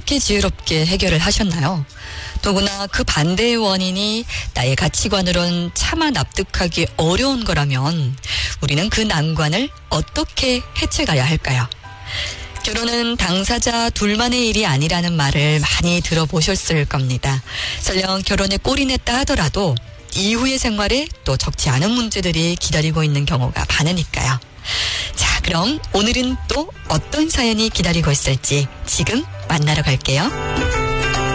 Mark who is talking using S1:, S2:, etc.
S1: 어떻게 지혜롭게 해결을 하셨나요? 더구나 그 반대의 원인이 나의 가치관으론 차마 납득하기 어려운 거라면 우리는 그 난관을 어떻게 헤쳐가야 할까요? 결혼은 당사자 둘만의 일이 아니라는 말을 많이 들어보셨을 겁니다. 설령 결혼에 꼴이 냈다 하더라도 이후의 생활에 또 적지 않은 문제들이 기다리고 있는 경우가 많으니까요. 자, 그럼 오늘은 또 어떤 사연이 기다리고 있을지 지금 만나러 갈게요.